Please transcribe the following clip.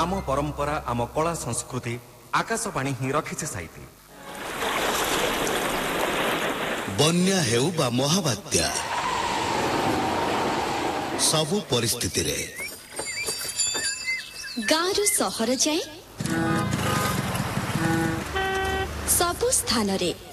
आम परंपरा आम कला संस्कृति आकाशवाणी ही रखिছে साइती। बन्या हेउ बा महाबात्या सबु परिस्थिति रे गाँरु सहर जाए सबु स्थान रे